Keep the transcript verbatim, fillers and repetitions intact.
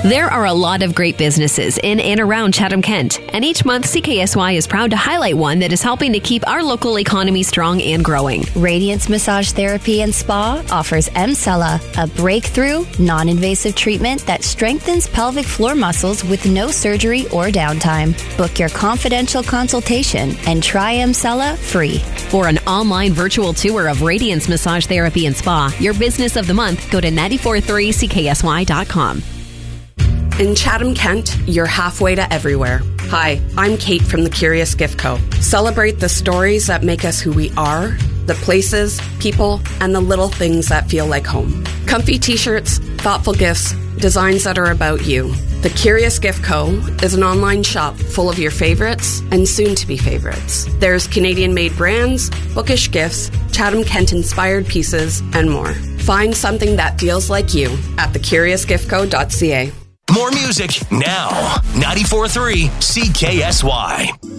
There are a lot of great businesses in and around Chatham-Kent, and each month C K S Y is proud to highlight one that is helping to keep our local economy strong and growing. Radiance Massage Therapy and Spa offers M-Cella, a breakthrough, non-invasive treatment that strengthens pelvic floor muscles with no surgery or downtime. Book your confidential consultation and try M-Cella free. For an online virtual tour of Radiance Massage Therapy and Spa, your business of the month, go to nine four three C K S Y dot com. In Chatham-Kent, you're halfway to everywhere. Hi, I'm Kate from the Curious Gift Co. Celebrate the stories that make us who we are, the places, people, and the little things that feel like home. Comfy t-shirts, thoughtful gifts, designs that are about you. The Curious Gift Co. is an online shop full of your favorites and soon-to-be favorites. There's Canadian-made brands, bookish gifts, Chatham-Kent-inspired pieces, and more. Find something that feels like you at the curious gift co dot c a. More music now. ninety-four point three C K S Y.